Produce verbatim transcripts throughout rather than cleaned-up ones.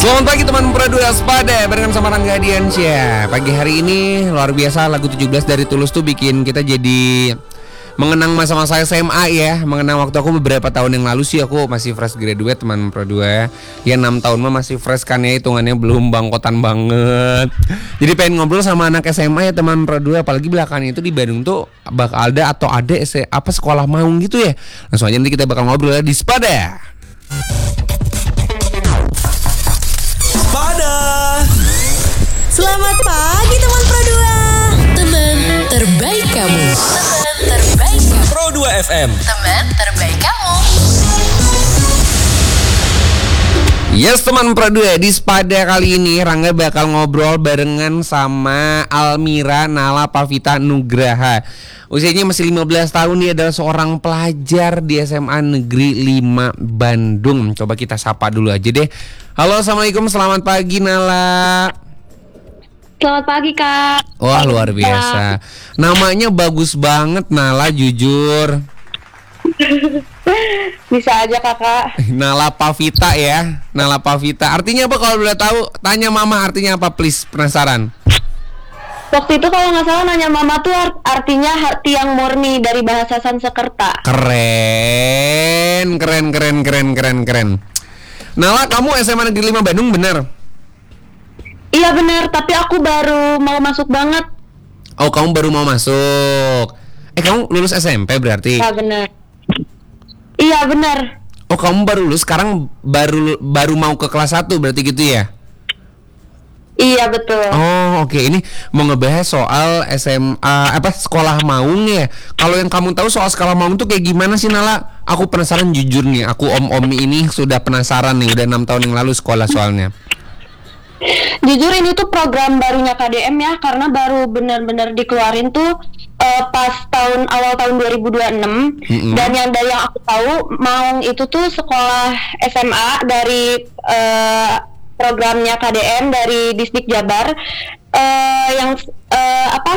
Selamat pagi teman Pradu Waspada, barengan sama Rangga Diansyah. Pagi hari ini luar biasa, lagu tujuh belas dari Tulus tuh bikin kita jadi mengenang masa-masa S M A ya. Mengenang waktu aku beberapa tahun yang lalu sih, aku masih fresh graduate teman Pradu ya. Ya enam tahun mah masih fresh kan ya, hitungannya belum bangkotan banget. Jadi pengen ngobrol sama anak S M A ya teman Pradu, apalagi belakangan itu di Bandung tuh bakal ada atau ada apa sekolah maung gitu ya. Langsung aja nanti kita bakal ngobrol ya di Spada. Pada. Selamat pagi teman Pro dua. Teman terbaik kamu. Teman terbaik kamu. Pro dua F M. Teman terbaik kamu. Yes teman Pro dua, di Spada kali ini Rangga bakal ngobrol barengan sama Almira Nala Pavita Nugraha. Usianya masih lima belas tahun, dia adalah seorang pelajar di S M A Negeri lima Bandung. Coba kita sapa dulu aja deh. Halo, assalamualaikum, selamat pagi Nala. Selamat pagi Kak. Wah luar biasa. Namanya bagus banget Nala, jujur. Bisa aja Kakak. Nala Pavita ya, Nala Pavita. Artinya apa kalau boleh tahu? Tanya mama artinya apa please, penasaran. Waktu itu kalau nggak salah nanya mama tuh art- artinya hati yang murni dari bahasa Sanskerta. Keren, keren, keren, keren, keren, keren. Nala, kamu S M A Negeri lima Bandung bener? Iya benar, tapi aku baru mau masuk banget. Oh, kamu baru mau masuk. Eh, kamu lulus S M P berarti? Iya benar. Iya benar. Oh, kamu baru lulus, sekarang baru baru mau ke kelas satu berarti gitu ya? Iya betul. Oh oke, okay. Ini mau ngebahas soal S M A apa sekolah maung ya. Kalau yang kamu tahu soal sekolah maung tuh kayak gimana sih Nala? Aku penasaran jujur nih. Aku om-omi ini sudah penasaran nih. Udah enam tahun yang lalu sekolah soalnya. Jujur ini tuh program barunya K D M ya, karena baru benar-benar dikeluarin tuh uh, pas tahun awal tahun dua ribu dua puluh enam. Mm-hmm. Dan yang dari yang aku tahu, Maung itu tuh sekolah S M A dari uh, programnya K D M dari Disdik Jabar uh, yang uh, apa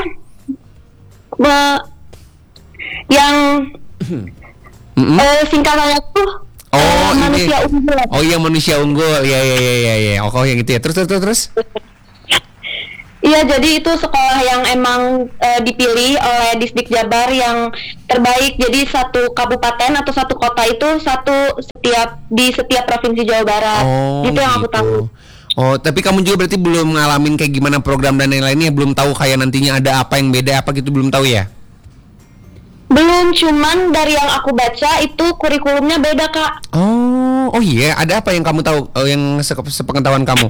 uh, yang mm-hmm. uh, singkatannya tuh oh, uh, ini. manusia unggul. Oh iya, manusia unggul. Ya ya ya ya ya. Oh yang itu ya. Terus terus terus. terus. Iya, jadi itu sekolah yang emang uh, dipilih oleh Disdik Jabar yang terbaik. Jadi satu kabupaten atau satu kota itu satu setiap di setiap provinsi Jawa Barat. Oh, itu yang gitu. aku tahu. Oh, tapi kamu juga berarti belum ngalamin kayak gimana program dan lain-lainnya, belum tahu kayak nantinya ada apa yang beda apa gitu, belum tahu ya? Belum, cuman dari yang aku baca itu kurikulumnya beda Kak. Oh, oh iya, ada apa yang kamu tahu, oh, yang se- sepengetahuan kamu?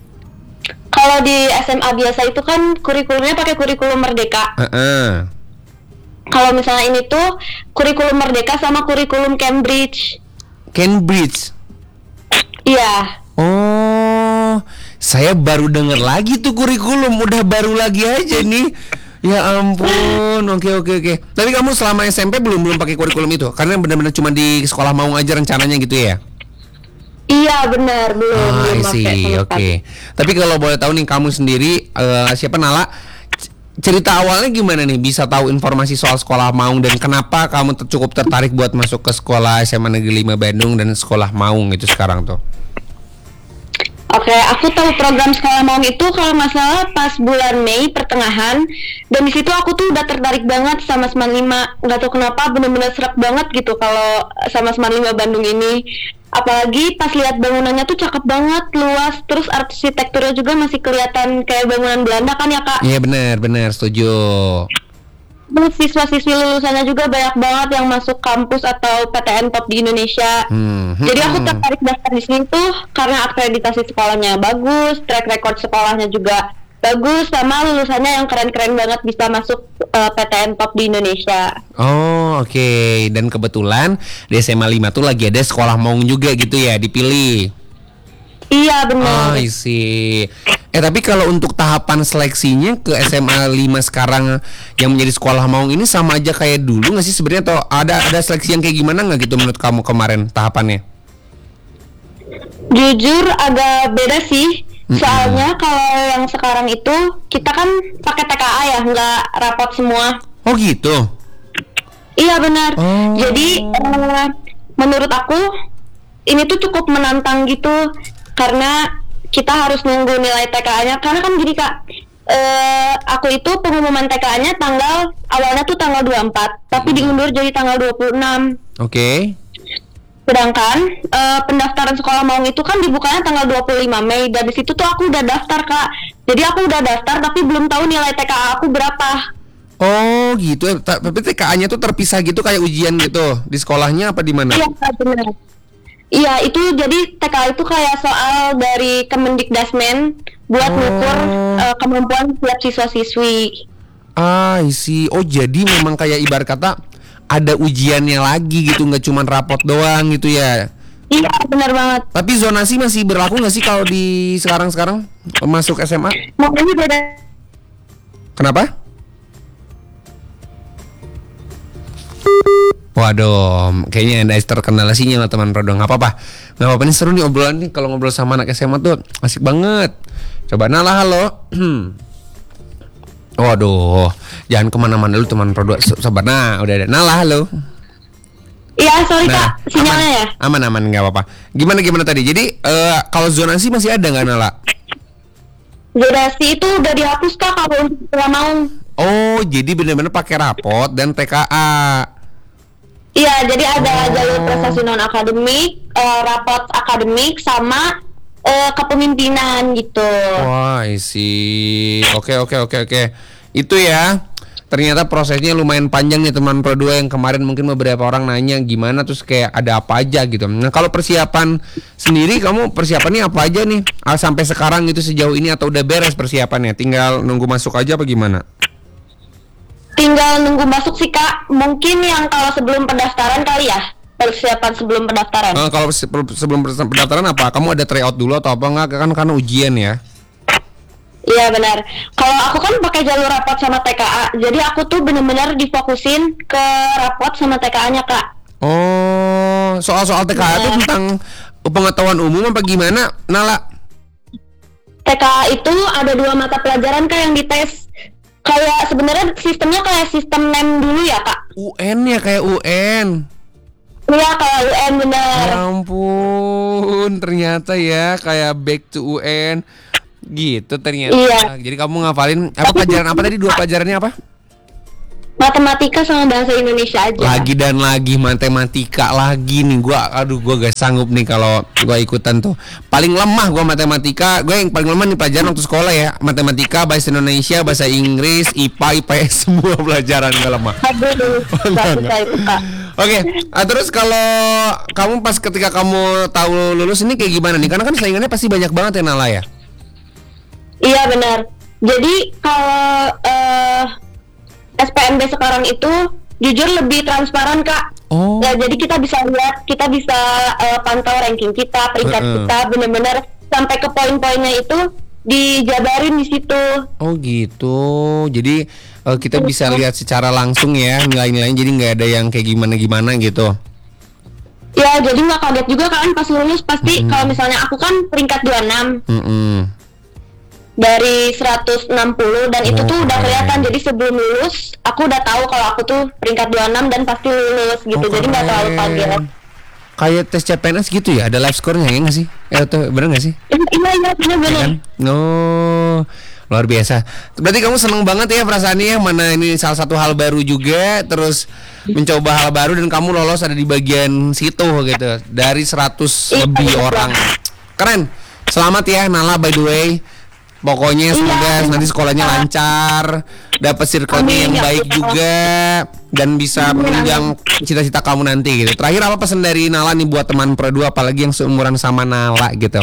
Kalau di S M A biasa itu kan kurikulumnya pakai kurikulum Merdeka. Uh-uh. Kalau misalnya ini tuh kurikulum Merdeka sama kurikulum Cambridge. Cambridge. Iya. Oh, saya baru dengar lagi tuh kurikulum, udah baru lagi aja nih. Ya ampun, oke oke oke. Tapi kamu selama S M P belum belum pakai kurikulum itu, karena benar-benar cuma di sekolah maung aja rencananya gitu ya? Iya benar, belum Ah, belum I see, pakai sama oke. Okay. Tapi kalau boleh tahu nih kamu sendiri uh, siapa Nala? c- Cerita awalnya gimana nih bisa tahu informasi soal sekolah maung dan kenapa kamu ter- cukup tertarik buat masuk ke sekolah S M A Negeri lima Bandung dan sekolah maung itu sekarang tuh? Oke, aku tahu program sekolah maung itu kalau nggak salah pas bulan Mei pertengahan, dan di situ aku tuh udah tertarik banget sama Seman lima. Nggak tahu kenapa bener-bener serak banget gitu kalau sama Seman lima Bandung ini. Apalagi pas lihat bangunannya tuh cakep banget, luas, terus arsitekturnya juga masih kelihatan kayak bangunan Belanda kan ya Kak? Iya benar benar setuju. Terus siswa-siswi lulusannya juga banyak banget yang masuk kampus atau P T N top di Indonesia. Hmm. Jadi aku tertarik daftar di sini tuh karena akreditasi sekolahnya bagus, track record sekolahnya juga bagus, sama lulusannya yang keren-keren banget bisa masuk uh, P T N top di Indonesia. Oh oke, okay. Dan kebetulan di S M A lima tuh lagi ada sekolah maung juga gitu ya, dipilih. Iya benar. Oh I see. Eh tapi kalau untuk tahapan seleksinya ke S M A lima sekarang yang menjadi sekolah maung ini sama aja kayak dulu nggak sih sebenarnya, atau ada ada seleksi yang kayak gimana nggak gitu menurut kamu kemarin tahapannya? Jujur agak beda sih. Soalnya kalau yang sekarang itu kita kan pakai T K A ya, nggak rapot semua. Oh gitu. Iya benar. Oh. Jadi uh, menurut aku ini tuh cukup menantang gitu, karena kita harus nunggu nilai T K A-nya karena kan gini Kak, eh, aku itu pengumuman T K A-nya tanggal awalnya tuh tanggal dua puluh empat, tapi diundur jadi tanggal dua puluh enam. Oke. Okay. Sedangkan uh, pendaftaran sekolah maung itu kan dibukanya tanggal dua puluh lima Mei, dan di situ tuh aku udah daftar Kak. Jadi aku udah daftar tapi belum tahu nilai T K A aku berapa. Oh gitu ya, tapi T K A-nya tuh terpisah gitu kayak ujian gitu di sekolahnya apa di mana? Iya benar. Iya itu jadi T K A itu kayak soal dari Kemendikdasmen buat Oh. ngukur uh, kemampuan setiap siswa-siswi. Ah, isi. Oh jadi memang kayak ibarat kata ada ujiannya lagi gitu, nggak cuma rapot doang gitu ya. Iya benar banget. Tapi zonasi masih berlaku nggak sih kalau di sekarang-sekarang masuk S M A? Mau ini beda. Kenapa? Waduh, kayaknya ada terkendala sinyal teman Prodo. Nggak apa-apa, nggak apa-apa, ini seru nih obrolan nih. Kalau ngobrol sama anak S M A tuh asik banget. Coba Nala, halo. Waduh, jangan kemana-mana dulu teman Prodo. Sabar, nah udah ada Nala, halo. Iya sorry Kak, sinyalnya ya. Aman, aman, nggak apa-apa. Gimana gimana tadi? Jadi eh, kalau zonasi masih ada nggak Nala? Zonasi itu udah dihapus Kak kalau untuk sekolah maung. Oh, jadi benar-benar pakai rapot dan T K A. Iya, jadi ada jalur prestasi non akademik, eh, rapot akademik, sama eh, kepemimpinan gitu. Wah, isi. Oke, oke, oke, oke. Itu ya. Ternyata prosesnya lumayan panjang nih teman Pro dua, yang kemarin mungkin beberapa orang nanya gimana, terus kayak ada apa aja gitu. Nah, kalau persiapan sendiri kamu persiapannya apa aja nih? Ah, sampai sekarang itu sejauh ini atau udah beres persiapannya? Tinggal nunggu masuk aja apa gimana? Tinggal nunggu masuk sih Kak. Mungkin yang kalau sebelum pendaftaran kali ya, persiapan sebelum pendaftaran. Nah, kalau se- sebelum pendaftaran apa? Kamu ada tryout dulu atau apa enggak? Kan karena ujian ya. Iya benar. Kalau aku kan pakai jalur rapot sama T K A, jadi aku tuh bener-bener difokusin ke rapot sama T K A-nya Kak. Oh, soal-soal T K A itu Benar. tentang pengetahuan umum apa gimana, Nala? T K A itu ada dua mata pelajaran Kak yang dites. Kayak sebenarnya sistemnya kayak sistem N E M dulu ya Kak. U N ya, kayak U N. Iya kayak U N bener. Ya ampun, ternyata ya kayak back to U N gitu ternyata. Iya. Jadi kamu ngafalin apa pelajaran apa tadi? Dua pelajarannya apa? Matematika sama bahasa Indonesia aja. Lagi dan lagi matematika lagi nih. Gua aduh gua gak sanggup nih kalau gua ikutan tuh. Paling lemah gua matematika. Gua yang paling lemah nih pelajaran waktu sekolah ya. Matematika, bahasa Indonesia, bahasa Inggris, I P A, I P S, semua pelajaran gak lemah. Aduh, gak bisa itu Kak. Oke, ah, terus kalau kamu pas ketika kamu tahu lulus ini kayak gimana nih? Karena kan saingannya pasti banyak banget ya Nala ya. Iya benar. Jadi kalau eh, S P M B sekarang itu jujur lebih transparan Kak. Oh. Ya, jadi kita bisa lihat, kita bisa eh, pantau ranking kita, peringkat Uh-uh. kita, benar-benar sampai ke poin-poinnya itu dijabarin di situ. Oh gitu. Jadi eh, kita bisa lihat secara langsung ya nilai-nilainya. Jadi nggak ada yang kayak gimana-gimana gitu. Ya jadi nggak kaget juga kan pas lulus pasti kalau misalnya aku kan peringkat dua puluh enam Mm-mm. dari seratus enam puluh dan itu tuh udah Oh, kelihatan. Jadi sebelum lulus aku udah tahu kalau aku tuh peringkat dua puluh enam dan pasti lulus gitu. Oh, Jadi nggak terlalu keren. kaget. Kayak tes C P N S gitu ya, ada live score-nya ya nggak sih? Eh, tuh bener nggak sih? Iya iya benar-benar. Kan? Oh, luar biasa. Berarti kamu seneng banget ya perasaannya, mana ini salah satu hal baru juga, terus mencoba hal baru dan kamu lolos ada di bagian situ gitu. Dari seratus Iya, lebih iya. orang. Keren. Selamat ya Nala, by the way. Pokoknya semoga Iya. nanti sekolahnya lancar, dapat circle Amin, yang ya baik Allah. juga, dan bisa menunjang cita-cita kamu nanti gitu. Terakhir apa pesan dari Nala nih buat teman Pro dua, apalagi yang seumuran sama Nala gitu?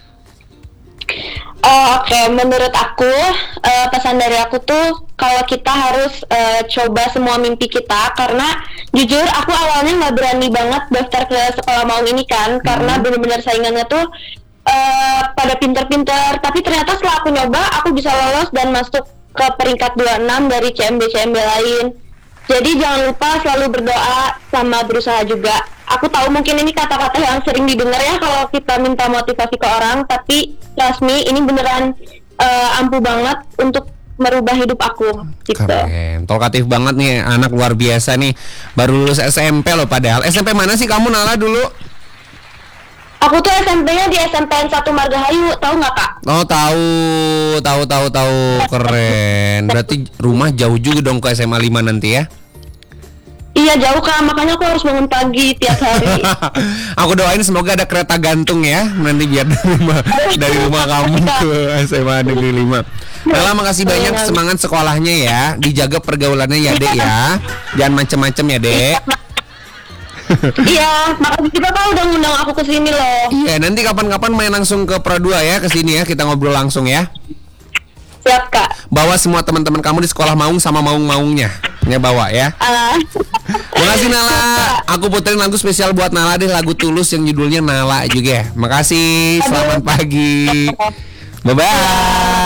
Oh, Oke, menurut aku eh, pesan dari aku tuh kalau kita harus eh, coba semua mimpi kita, karena jujur aku awalnya nggak berani banget daftar ke sekolah maung ini kan, karena benar-benar saingannya tuh eh, pada pinter-pinter. Tapi ternyata setelah aku nyoba, aku bisa lolos dan masuk ke peringkat dua puluh enam dari C M B-C M B lain. Jadi jangan lupa selalu berdoa sama berusaha juga. Aku tahu mungkin ini kata-kata yang sering didengar ya kalau kita minta motivasi ke orang, tapi trust me, ini beneran eh, ampuh banget untuk merubah hidup aku gitu. Keren, talkatif banget nih anak, luar biasa nih. Baru lulus S M P loh padahal. S M P mana sih kamu Nala dulu? Aku tuh S M P-nya di S M P N satu Margahayu, tahu nggak Kak? Oh tahu, tahu, tahu, tahu, keren. Berarti rumah jauh juga dong ke S M A lima nanti ya? Iya jauh Kak, makanya aku harus bangun pagi tiap hari. Aku doain semoga ada kereta gantung ya nanti biar dari rumah dari rumah kamu ke S M A Negeri lima. Nala makasih banyak semangat sekolahnya ya, dijaga pergaulannya ya Dek ya, jangan macem-macem ya Dek. Iya, makasih juga Kak udah ngundang aku ke sini loh. Iya nanti kapan-kapan main langsung ke Pro dua ya ke sini ya, kita ngobrol langsung ya. Siap Kak. Bawa semua teman-teman kamu di sekolah Maung sama maung-maungnya, ya bawa ya. Uh, Makasih Nala, aku puterin lagu spesial buat Nala deh, lagu Tulus yang judulnya Nala juga ya. Makasih, selamat pagi. Bye-bye.